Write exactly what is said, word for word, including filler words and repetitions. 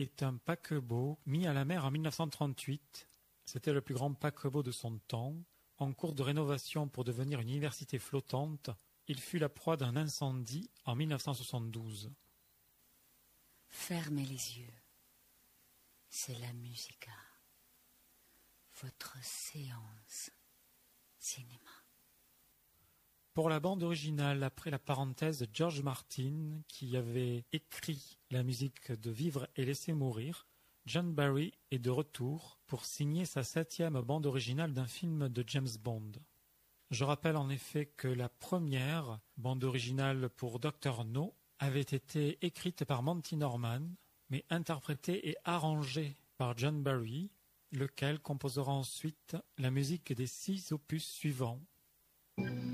est un paquebot mis à la mer en mille neuf cent trente-huit. C'était le plus grand paquebot de son temps. En cours de rénovation pour devenir une université flottante, il fut la proie d'un incendie en mille neuf cent soixante-douze. Fermez les yeux. C'est la musica. Votre séance cinéma. Pour la bande originale, après la parenthèse de George Martin, qui avait écrit la musique de Vivre et laisser mourir, John Barry est de retour pour signer sa septième bande originale d'un film de James Bond. Je rappelle en effet que la première bande originale pour docteur No avait été écrite par Monty Norman, mais interprétée et arrangée par John Barry, lequel composera ensuite la musique des six opus suivants.